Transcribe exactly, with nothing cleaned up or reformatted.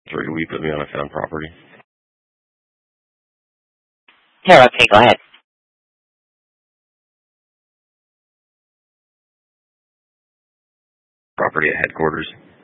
Sorry, will you put me on a found property? Sure, okay, go ahead. Property at headquarters.